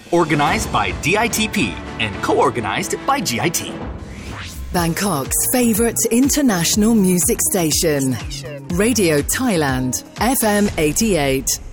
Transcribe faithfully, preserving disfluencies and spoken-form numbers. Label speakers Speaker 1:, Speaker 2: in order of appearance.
Speaker 1: Organised by D I T P and co-organised by G I T.
Speaker 2: Bangkok's favourite international music station. Radio Thailand, F M eighty-eight.